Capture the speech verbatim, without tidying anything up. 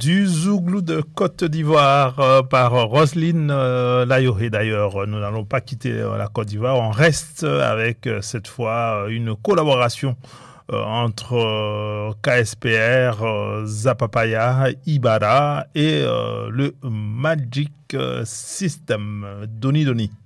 du Zouglou de Côte d'Ivoire euh, par Roselyne euh, Layohé. D'ailleurs, nous n'allons pas quitter euh, la Côte d'Ivoire, on reste avec euh, cette fois une collaboration euh, entre euh, K S P R, euh, Zapapaya, Ibara et euh, le Magic System. Doni Doni.